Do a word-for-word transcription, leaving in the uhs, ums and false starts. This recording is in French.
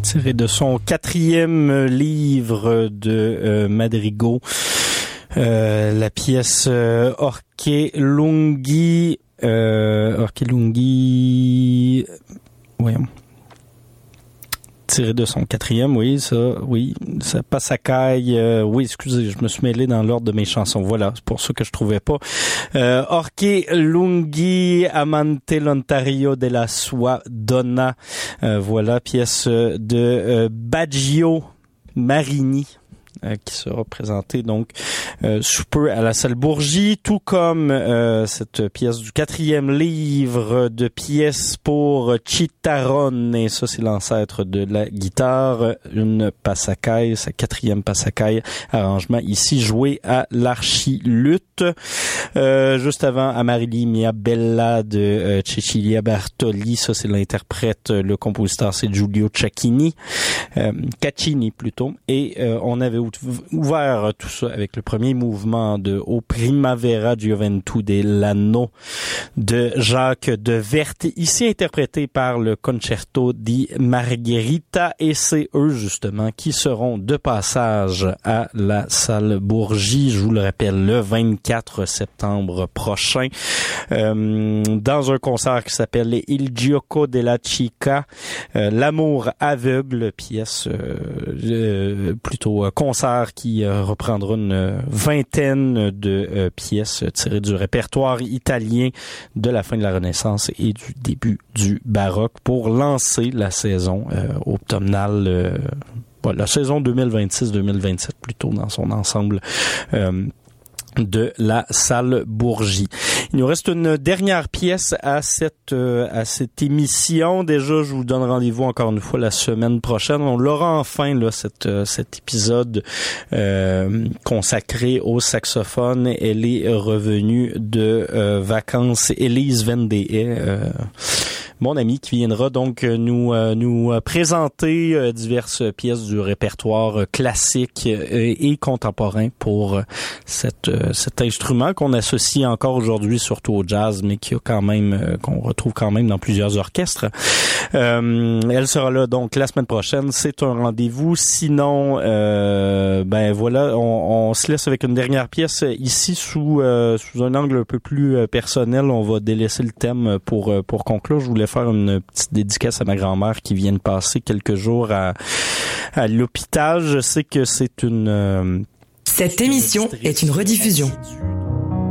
tiré de son quatrième livre de euh, madrigaux, euh, la pièce euh, Orche Lunghi, euh, Orche Lunghi, voyons. Tiré de son quatrième, oui, ça, oui, ça Passacaille, euh, oui, excusez, je me suis mêlé dans l'ordre de mes chansons, voilà, c'est pour ça que je trouvais pas. Euh, Orche Lunghi, Amante l'Ontario della sua donna, euh, voilà, pièce de euh, Baggio Marini. Euh, qui sera présenté donc euh, sous peu à la salle Bourgie, tout comme euh, cette pièce du quatrième livre de pièces pour Chitarrone, et ça c'est l'ancêtre de la guitare, une Passacaille, sa quatrième Passacaille, arrangement ici joué à l'archiluth. Euh, juste avant, Amarili Mia Bella de euh, Cecilia Bartoli, ça c'est l'interprète, le compositeur c'est Giulio Cecchini, euh, Caccini plutôt, et euh, on avait ouvert tout ça avec le premier mouvement de O Primavera Gioventù dell'anno de Jacques de Verte, ici interprété par le Concerto di Margherita, et c'est eux justement qui seront de passage à la salle Bourgie, je vous le rappelle, le vingt-quatre septembre prochain, euh, dans un concert qui s'appelle Il Gioco della Chica, euh, l'amour aveugle, pièce euh, euh, plutôt euh, concert qui euh, reprendra une vingtaine de euh, pièces tirées du répertoire italien de la fin de la Renaissance et du début du baroque pour lancer la saison euh, automnale, euh, voilà, la saison deux mille vingt-six deux mille vingt-sept plutôt dans son ensemble, euh, de la salle Bourgie. Il nous reste une dernière pièce à cette euh, à cette émission. Déjà, je vous donne rendez-vous encore une fois la semaine prochaine. On l'aura enfin là cette euh, cet épisode euh, consacré au saxophone. Elle est revenue de euh, vacances. Élise Vendée, euh, mon ami, qui viendra donc nous euh, nous présenter euh, diverses pièces du répertoire classique et, et contemporain pour cette euh, cet instrument qu'on associe encore aujourd'hui surtout au jazz, mais qui a quand même euh, qu'on retrouve quand même dans plusieurs orchestres. Euh, elle sera là donc la semaine prochaine. C'est un rendez-vous. Sinon, euh, ben voilà, on, on se laisse avec une dernière pièce ici sous euh, sous un angle un peu plus euh, personnel. On va délaisser le thème pour euh, pour conclure. Je voulais faire une petite dédicace à ma grand-mère qui vient de passer quelques jours à à l'hôpital. Je sais que c'est une euh, Cette émission est une rediffusion.